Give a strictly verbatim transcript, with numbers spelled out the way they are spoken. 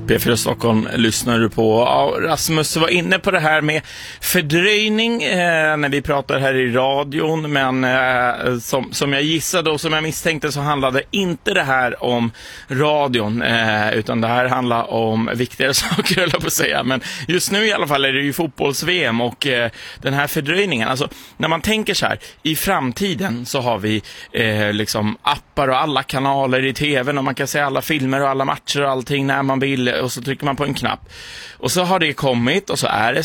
P fyra Stockholm lyssnar du på. Ja, Rasmus var inne på det här med fördröjning eh, när vi pratar här i radion, men eh, som, som jag gissade och som jag misstänkte så handlade inte det här om radion, eh, utan det här handlar om viktigare saker, höll jag på att säga. Men just nu i alla fall är det ju fotbolls-V M och eh, den här fördröjningen, alltså när man tänker så här, i framtiden så har vi eh, liksom appar och alla kanaler i tvn och man kan se alla filmer och alla matcher och allting när man vill, och så trycker man på en knapp och så har det kommit och så är det